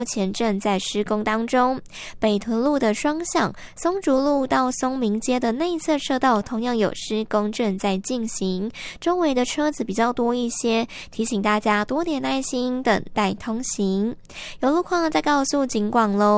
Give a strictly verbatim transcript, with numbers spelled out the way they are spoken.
目前正在施工当中。北屯路的双向松竹路到松明街的内侧车道同样有施工正在进行，周围的车子比较多一些，提醒大家多点耐心等待通行。有路况再告诉警广喽。